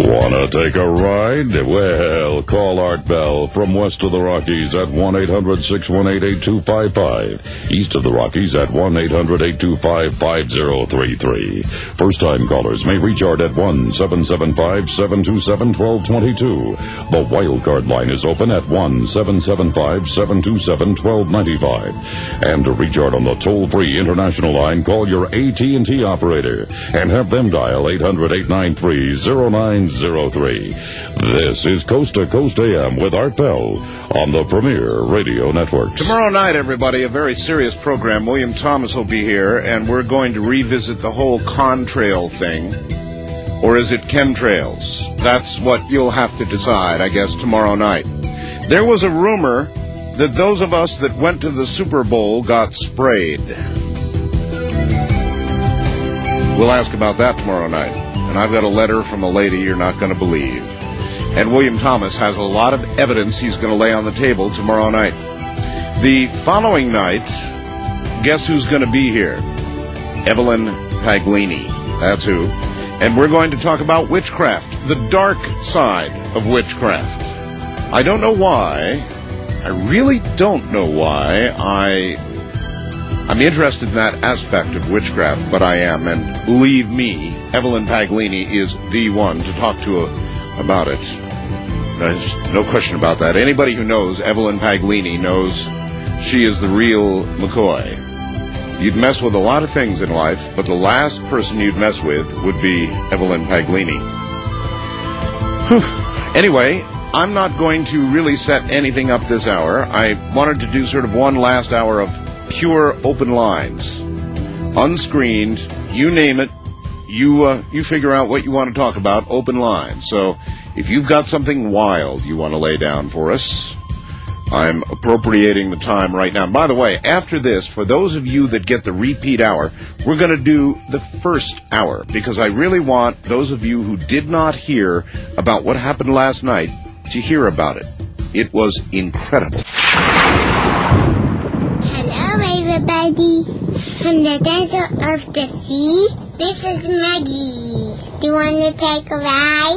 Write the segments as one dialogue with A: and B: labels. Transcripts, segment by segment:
A: Wanna take a ride? Well, call Art Bell from west of the Rockies at 1-800-618-8255. East of the Rockies at 1-800-825-5033. First-time callers may reach Art at 1-775-727-1222. The wildcard line is open at 1-775-727-1295. And to reach Art on the toll-free international line, call your AT&T operator and have them dial 800-893-0903. This is Coast to Coast AM with Art Bell on the Premier Radio Network.
B: Tomorrow night, everybody, a very serious program. William Thomas will be here, and we're going to revisit the whole contrail thing. Or is it chemtrails? That's what you'll have to decide, I guess, tomorrow night. There was a rumor that those of us that went to the Super Bowl got sprayed. We'll ask about that tomorrow night. And I've got a letter from a lady you're not going to believe. And William Thomas has a lot of evidence he's going to lay on the table tomorrow night. The following night, guess who's going to be here? Evelyn Paglini. That's who. And we're going to talk about witchcraft, the dark side of witchcraft. I don't know why. I really don't know why I'm interested in that aspect of witchcraft, but I am. And believe me, Evelyn Paglini is the one to talk to about it. There's no question about that. Anybody who knows Evelyn Paglini knows she is the real McCoy. You'd mess with a lot of things in life, but the last person you'd mess with would be Evelyn Paglini. Anyway, I'm not going to really set anything up this hour. I wanted to do sort of one last hour of pure open lines, unscreened, you name it, you figure out what you want to talk about, open lines. So if you've got something wild you want to lay down for us, I'm appropriating the time right now. And by the way, after this, for those of you that get the repeat hour, we're going to do the first hour, because I really want those of you who did not hear about what happened last night to hear about it. It was incredible.
C: Everybody, from the desert of the sea, this is Maggie. Do you want to take a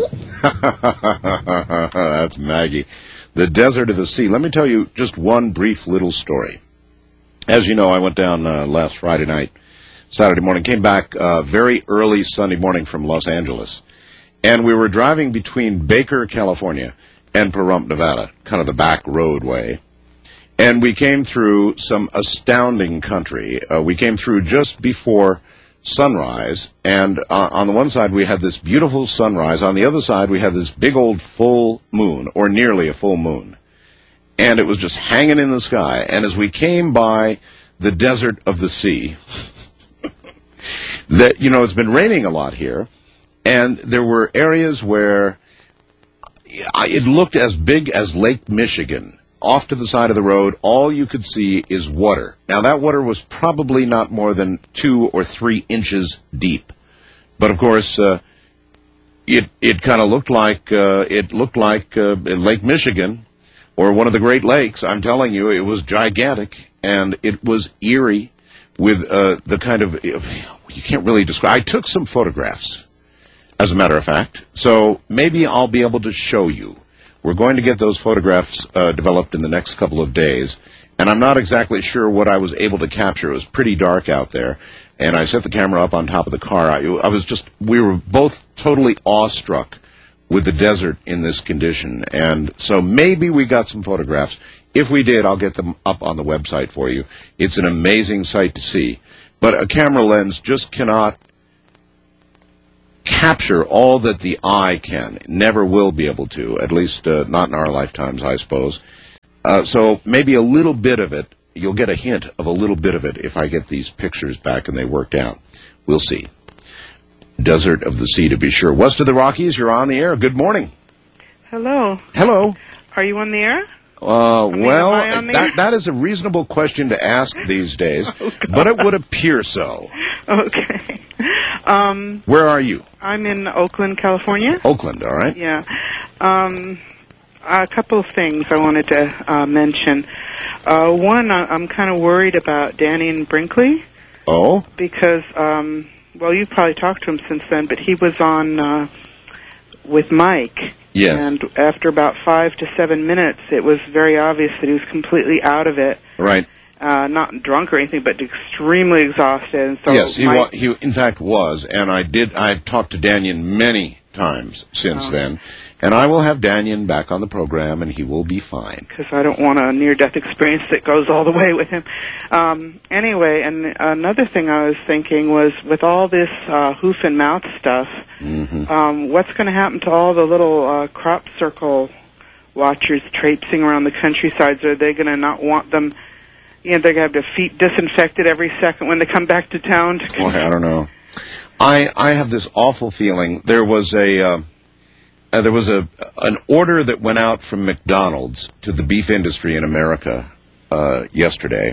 C: ride?
B: That's Maggie. The desert of the sea. Let me tell you just one brief little story. As you know, I went down last Friday night, Saturday morning, came back very early Sunday morning from Los Angeles, and we were driving between Baker, California, and Pahrump, Nevada, kind of the back roadway. And we came through some astounding country. We came through just before sunrise, and on the one side we had this beautiful sunrise. On the other side we had this big old full moon, or nearly a full moon. And it was just hanging in the sky. And as we came by the desert of the sea, that, you know, it's been raining a lot here, and there were areas where it looked as big as Lake Michigan. Off to the side of the road, all you could see is water. Now, that water was probably not more than 2 or 3 inches deep. But, of course, it kind of looked like Lake Michigan, or one of the Great Lakes. I'm telling you, it was gigantic, and it was eerie with the kind of, you can't really describe. I took some photographs, as a matter of fact, so maybe I'll be able to show you. We're going to get those photographs developed in the next couple of days, and I'm not exactly sure what I was able to capture. It was pretty dark out there, and I set the camera up on top of the car. We were both totally awestruck with the desert in this condition, and so maybe we got some photographs. If we did, I'll get them up on the website for you. It's an amazing sight to see, but a camera lens just cannot capture all that the eye can. Never will be able to, at least not in our lifetimes, I suppose. So maybe a little bit of it, you'll get a hint of a little bit of it if I get these pictures back and they work out. We'll see. Desert of the Sea, to be sure. West of the Rockies, you're on the air. Good morning.
D: Hello.
B: Hello.
D: Are you on the air?
B: That is a reasonable question to ask these days, but it would appear so.
D: Okay.
B: Where are you?
D: I'm in Oakland, California.
B: Oakland, all right.
D: Yeah. A couple of things I wanted to mention. One, I'm kind of worried about Danny and Brinkley.
B: Oh?
D: Because, well, you've probably talked to him since then, but he was on with Mike.
B: Yes.
D: And after about 5 to 7 minutes, it was very obvious that he was completely out of it.
B: Right.
D: Not drunk or anything, but extremely exhausted. And so
B: Yes, he in fact was, and I've talked to Daniel many times since then, and I will have Daniel back on the program, and he will be fine.
D: Because I don't want a near-death experience that goes all the way with him. Anyway, and another thing I was thinking was, with all this hoof and mouth stuff, what's going to happen to all the little crop circle watchers traipsing around the countrysides? Are they going to not want them? You know, they're going to have their feet disinfected every second when they come back to town.
B: Boy, I don't know. I have this awful feeling. There was an order that went out from McDonald's to the beef industry in America yesterday,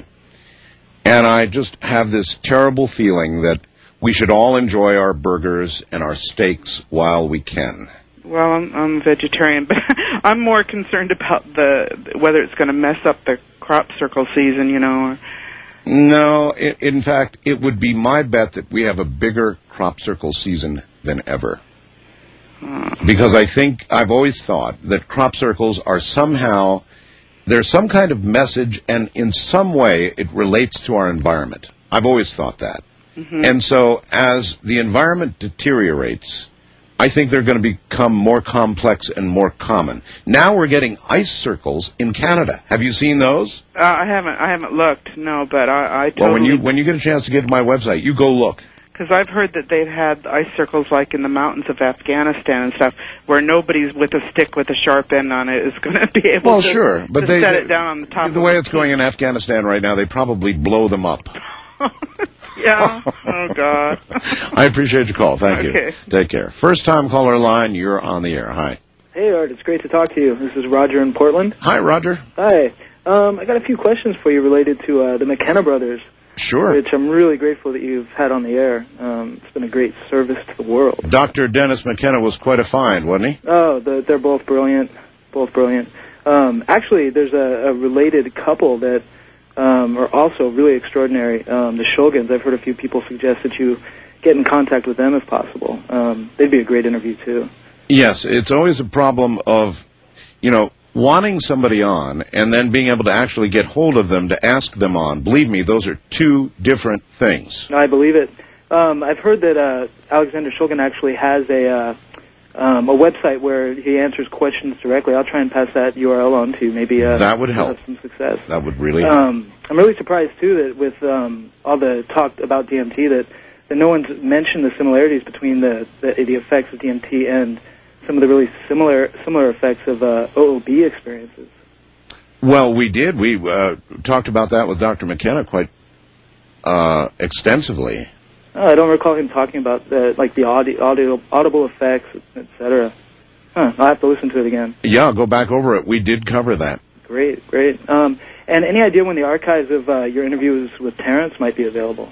B: and I just have this terrible feeling that we should all enjoy our burgers and our steaks while we can.
D: Well, I'm vegetarian, but I'm more concerned about whether it's going to mess up the crop circle season, you know. Or...
B: No, in fact, it would be my bet that we have a bigger crop circle season than ever. Because I've always thought that crop circles are somehow, there's some kind of message, and in some way it relates to our environment. I've always thought that. And so as the environment deteriorates, I think they're going to become more complex and more common. Now we're getting ice circles in Canada. Have you seen those?
D: I haven't looked, no, but I totally...
B: Well, when you get a chance to get to my website, you go look.
D: Because I've heard that they've had ice circles like in the mountains of Afghanistan and stuff, where nobody's with a stick with a sharp end on it is going to be able to,
B: but
D: to set it down on the top.
B: The way it's going in Afghanistan right now, they probably blow them up.
D: Yeah. Oh, God.
B: I appreciate your call. Thank
D: you.
B: Take care. First-time caller line, you're on the air. Hi.
E: Hey, Art. It's great to talk to you. This is Roger in Portland.
B: Hi, Roger.
E: Hi. I got a few questions for you related to the McKenna brothers.
B: Sure.
E: Which I'm really grateful that you've had on the air. It's been a great service to the world.
B: Dr. Dennis McKenna was quite a find, wasn't he?
E: Oh, they're both brilliant. Both brilliant. Actually, there's a related couple that are also really extraordinary. The Shulgins. I've heard a few people suggest that you get in contact with them if possible. They'd be a great interview, too.
B: Yes, it's always a problem of, wanting somebody on and then being able to actually get hold of them to ask them on. Believe me, those are two different things.
E: I believe it. I've heard that Alexander Shulgin actually has a website where he answers questions directly. I'll try and pass that URL on to you. Maybe
B: that would help.
E: Have some success.
B: That would really help.
E: I'm really surprised too that with all the talk about DMT that no one's mentioned the similarities between the effects of DMT and some of the really similar effects of OOB experiences.
B: Well, we did. We talked about that with Dr. McKenna quite extensively.
E: Oh, I don't recall him talking about the audible effects, etc. I'll have to listen to it again.
B: Yeah, go back over it. We did cover that.
E: Great. And any idea when the archives of your interviews with Terrence might be available?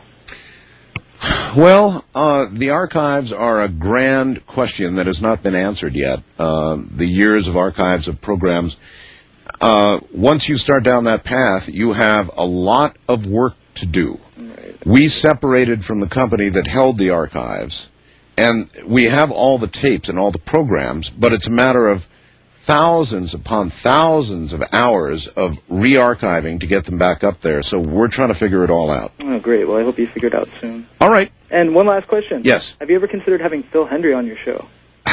B: Well, the archives are a grand question that has not been answered yet. The years of archives of programs. Once you start down that path, you have a lot of work to do. Right. We separated from the company that held the archives, and we have all the tapes and all the programs, but it's a matter of thousands upon thousands of hours of re-archiving to get them back up there. So we're trying to figure it all out. Oh,
E: great. Well, I hope you figure it out soon.
B: All right.
E: And one last question.
B: Yes.
E: Have you ever considered having Phil Hendry on your show?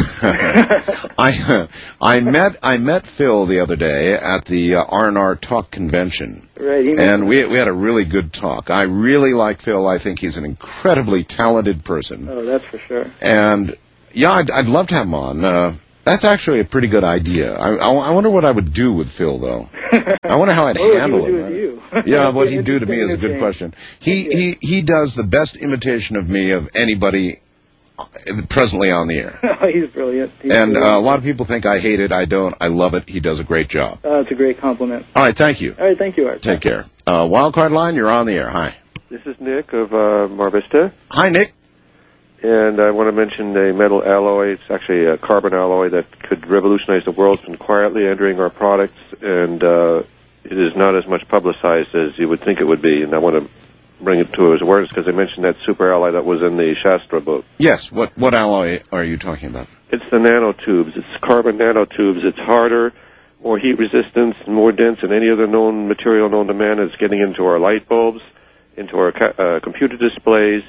B: I met Phil the other day at the R&R Talk Convention.
E: Right.
B: And we had a really good talk. I really like Phil. I think he's an incredibly talented person.
E: Oh, that's for sure.
B: And, yeah, I'd love to have him on. That's actually a pretty good idea. I wonder what I would do with Phil, though. I wonder how I'd handle him.
E: What would he do with you?
B: Yeah, what he'd do to me is a good question. He does the best imitation of me of anybody presently on the air.
E: He's brilliant.
B: A lot of people think I hate it. I don't. I love it. He does a great job.
E: It's a great compliment.
B: All right, thank you.
E: All right, thank you, Art.
B: Take care. Wildcard line, you're on the air. Hi.
F: This is Nick of Mar Vista.
B: Hi, Nick.
F: And I want to mention a metal alloy. It's actually a carbon alloy that could revolutionize the world. It's been quietly entering our products, and it is not as much publicized as you would think it would be. And I want to bring it to his awareness because I mentioned that super alloy that was in the Shastra book.
B: Yes. What alloy are you talking about?
F: It's the nanotubes. It's carbon nanotubes. It's harder, more heat resistance, and more dense than any other known material known to man. It's getting into our light bulbs, into our computer displays.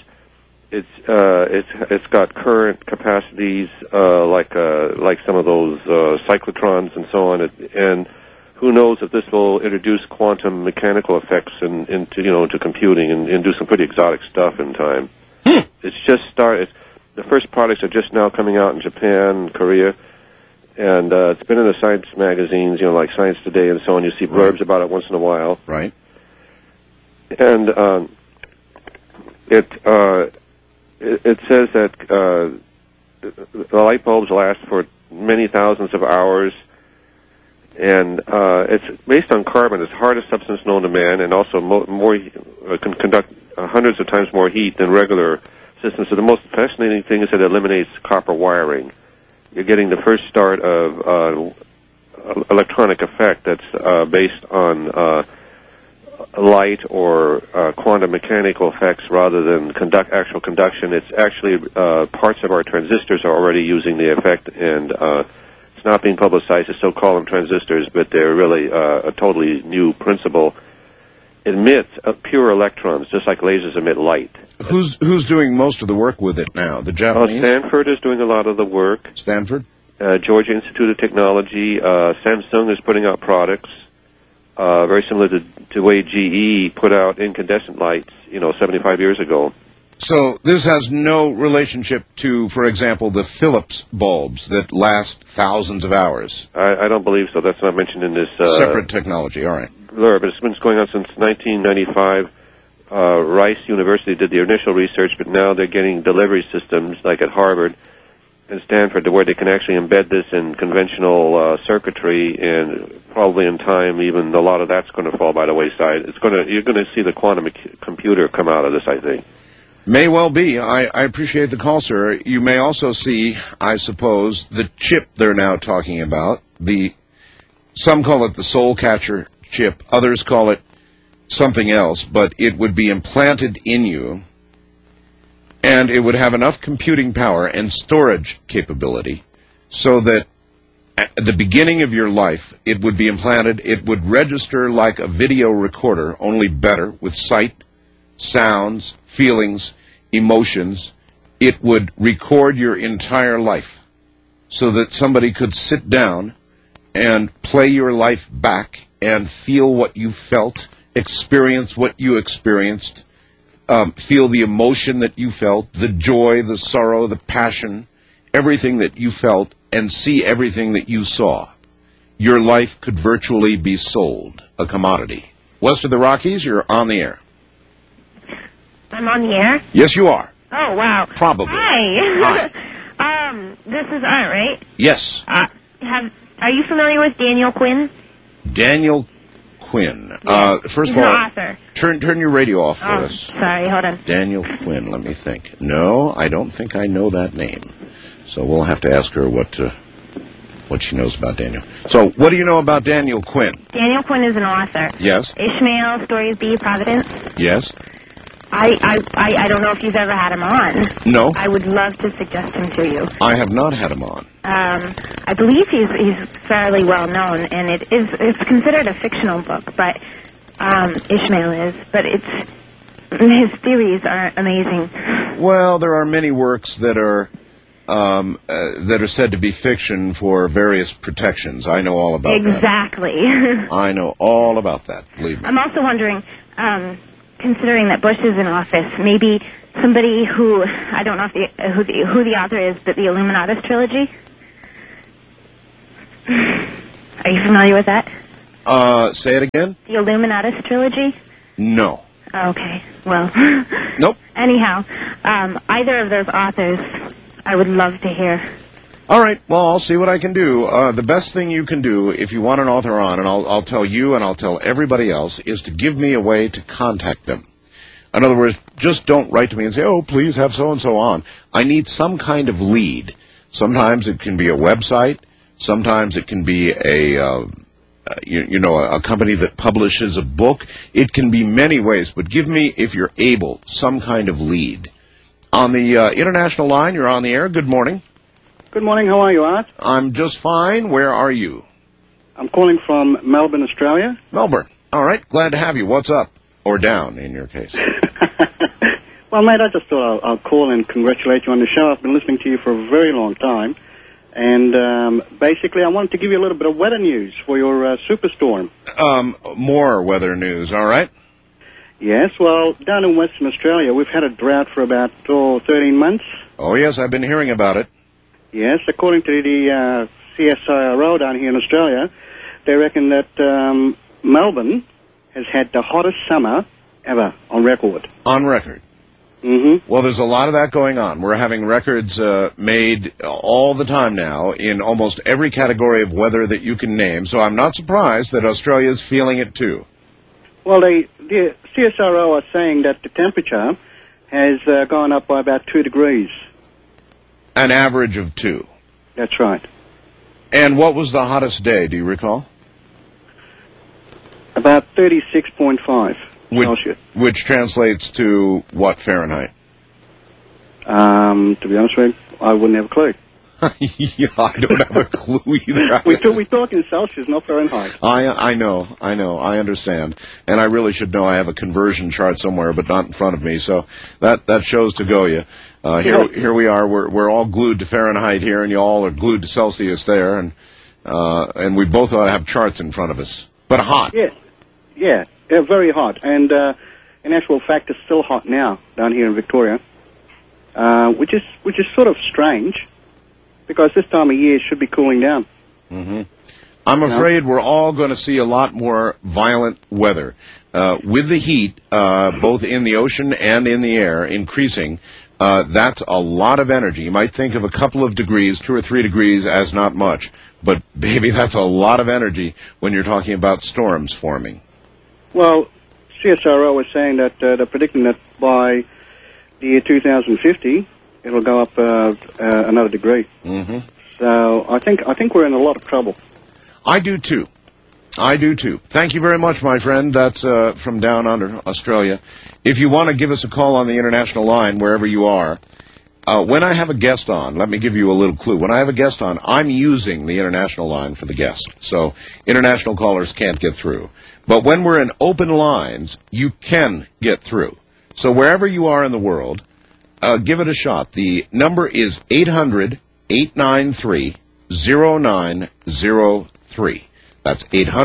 F: It's got current capacities like some of those cyclotrons and so on. And who knows if this will introduce quantum mechanical effects into computing and do some pretty exotic stuff in time. It's just started. The first products are just now coming out in Japan, Korea, and it's been in the science magazines, like Science Today and so on. You see blurbs about it once in a while.
B: Right.
F: And it says that the light bulbs last for many thousands of hours, and it's based on carbon. It's the hardest substance known to man, and also can conduct hundreds of times more heat than regular systems. So the most fascinating thing is that it eliminates copper wiring. You're getting the first start of electronic effect that's based on light or quantum mechanical effects rather than actual conduction. It's actually parts of our transistors are already using the effect, and it's not being publicized. They still call them transistors, but they're really a totally new principle. Emits pure electrons, just like lasers emit light.
B: Who's doing most of the work with it now? The Japanese?
F: Stanford is doing a lot of the work.
B: Stanford?
F: Georgia Institute of Technology. Samsung is putting out products very similar to the way GE put out incandescent lights, 75 years ago.
B: So this has no relationship to, for example, the Philips bulbs that last thousands of hours?
F: I don't believe so. That's not mentioned in this...
B: separate technology, all right.
F: But it's been going on since 1995. Rice University did the initial research, but now they're getting delivery systems, like at Harvard and Stanford, to where they can actually embed this in conventional circuitry, and probably in time, even a lot of that's going to fall by the wayside. You're going to see the quantum computer come out of this, I think.
B: May well be. I appreciate the call, sir. You may also see, I suppose, the chip they're now talking about. Some call it the soul catcher chip, others call it something else, but it would be implanted in you, and it would have enough computing power and storage capability so that at the beginning of your life, it would be implanted. It would register like a video recorder, only better, with sight, sounds, feelings, emotions. It would record your entire life so that somebody could sit down and play your life back and feel what you felt, experience what you experienced, feel the emotion that you felt, the joy, the sorrow, the passion, everything that you felt, and see everything that you saw. Your life could virtually be sold, a commodity. West of the Rockies, you're on the air.
G: I'm on the air?
B: Yes, you are.
G: Oh, wow.
B: Probably.
G: Hi. Hi. This is Art, right?
B: Yes.
G: Are you familiar with Daniel Quinn?
B: Daniel Quinn.
G: Yes.
B: First
G: He's
B: of all,
G: an author.
B: Turn your radio off for us.
G: Sorry, hold on.
B: Daniel Quinn, let me think. No, I don't think I know that name. So we'll have to ask her what she knows about Daniel. So, what do you know about Daniel Quinn?
G: Daniel Quinn is an author.
B: Yes.
G: Ishmael, Stories Be, Providence.
B: Yes.
G: I don't know if you've ever had him on.
B: No.
G: I would love to suggest him to you.
B: I have not had him on.
G: I believe he's fairly well known, and it's considered a fictional book, but Ishmael is. But his theories are amazing.
B: Well, there are many works that are said to be fiction for various protections. I know all about that.
G: Exactly.
B: I know all about that. Believe me.
G: I'm also wondering, considering that Bush is in office, maybe somebody who, I don't know who the author is, but the Illuminatus trilogy. Are you familiar with that?
B: Say it again?
G: The Illuminatus trilogy?
B: No.
G: Okay, well.
B: Nope.
G: Anyhow, either of those authors, I would love to hear.
B: All right, well, I'll see what I can do. The best thing you can do if you want an author on, and I'll tell you and I'll tell everybody else, is to give me a way to contact them. In other words, just don't write to me and say, oh, please have so-and-so on. I need some kind of lead. Sometimes it can be a website. Sometimes it can be a company that publishes a book. It can be many ways, but give me, if you're able, some kind of lead. On the international line, you're on the air. Good morning.
H: Good morning. How are you, Art?
B: I'm just fine. Where are you?
H: I'm calling from Melbourne, Australia.
B: Melbourne. All right. Glad to have you. What's up? Or down, in your case.
H: Well, mate, I just thought I'll call and congratulate you on the show. I've been listening to you for a very long time. And basically, I wanted to give you a little bit of weather news for your superstorm.
B: More weather news, all right?
H: Yes, well, down in Western Australia, we've had a drought for about 13 months.
B: Oh, yes, I've been hearing about it.
H: Yes, according to the CSIRO down here in Australia, they reckon that Melbourne has had the hottest summer ever on record.
B: On record.
H: Mm-hmm.
B: Well, there's a lot of that going on. We're having records made all the time now in almost every category of weather that you can name, so I'm not surprised that Australia's feeling it too.
H: Well, the CSIRO are saying that the temperature has gone up by about 2 degrees.
B: An average of 2.
H: That's right.
B: And what was the hottest day, do you recall?
H: About 36.5 Celsius.
B: Which translates to what Fahrenheit?
H: To be honest with you, I wouldn't have a clue.
B: Yeah, I don't have a clue either.
H: we talk in Celsius, not Fahrenheit.
B: I know, I understand. And I really should know. I have a conversion chart somewhere, but not in front of me, so that shows to go you. Here we are, we're all glued to Fahrenheit here, and you all are glued to Celsius there, and we both ought to have charts in front of us. But hot.
H: Yeah, they're very hot, and in actual fact, it's still hot now down here in Victoria, which is sort of strange, because this time of year should be cooling down.
B: Mm-hmm. I'm afraid we're all going to see a lot more violent weather. With the heat, both in the ocean and in the air, increasing, that's a lot of energy. You might think of a couple of degrees, 2 or 3 degrees, as not much. But, baby, that's a lot of energy when you're talking about storms forming.
H: Well, CSIRO was saying that they're predicting that by the year 2050, it'll go up another degree.
B: Mm-hmm.
H: So I think we're in a lot of trouble.
B: I do too. Thank you very much, my friend. That's from down under Australia. If you want to give us a call on the international line, wherever you are, when I have a guest on, let me give you a little clue. When I have a guest on, I'm using the international line for the guest. So international callers can't get through. But when we're in open lines, you can get through. So wherever you are in the world, give it a shot. The number is 800-893-0903. That's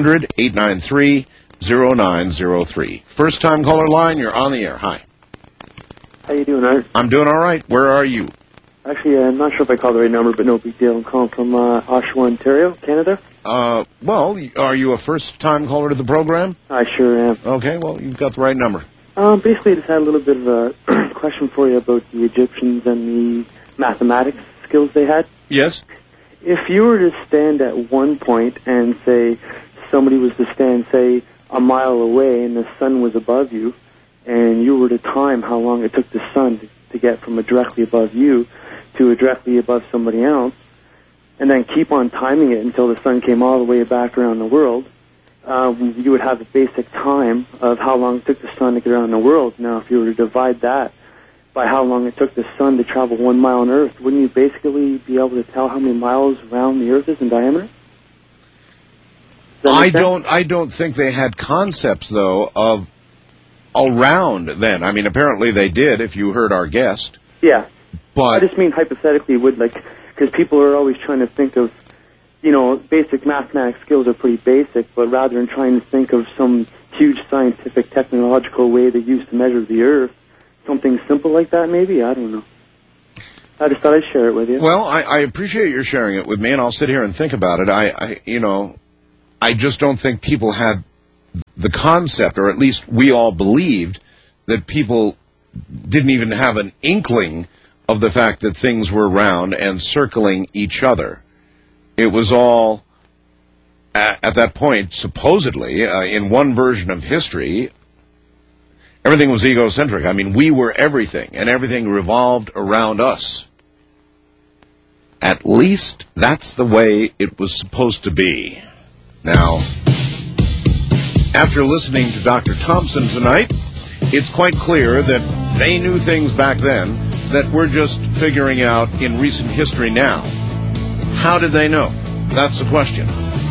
B: 800-893-0903. First time caller line, you're on the air. Hi.
I: How you doing, Art?
B: I'm doing all right. Where are you?
I: Actually, I'm not sure if I called the right number, but no big deal. I'm calling from Oshawa, Ontario, Canada.
B: Well, are you a first-time caller to the program?
I: I sure am.
B: Okay, well, you've got the right number.
I: Basically, I just had a little bit of a question for you about the Egyptians and the mathematics skills they had.
B: Yes?
I: If you were to stand at one point and, say, somebody was to stand, say, a mile away and the sun was above you, and you were to time how long it took the sun to get from directly above you to directly above somebody else, and then keep on timing it until the sun came all the way back around the world, you would have a basic time of how long it took the sun to get around the world. Now, if you were to divide that by how long it took the sun to travel 1 mile on Earth, wouldn't you basically be able to tell how many miles around the Earth is in diameter?
B: I don't think they had concepts, though, of around then. I mean, apparently they did, if you heard our guest.
I: Yeah.
B: But
I: I just mean hypothetically, because people are always trying to think of, basic mathematics skills are pretty basic, but rather than trying to think of some huge scientific, technological way they used to measure the Earth, something simple like that maybe? I don't know. I just thought I'd share it with you.
B: Well, I appreciate your sharing it with me, and I'll sit here and think about it. I just don't think people had the concept, or at least we all believed, that people didn't even have an inkling of the fact that things were round and circling each other. It was all, at that point, supposedly, in one version of history, everything was egocentric. I mean, we were everything, and everything revolved around us. At least that's the way it was supposed to be. Now, after listening to Dr. Thompson tonight, it's quite clear that they knew things back then that we're just figuring out in recent history now. How did they know? That's the question.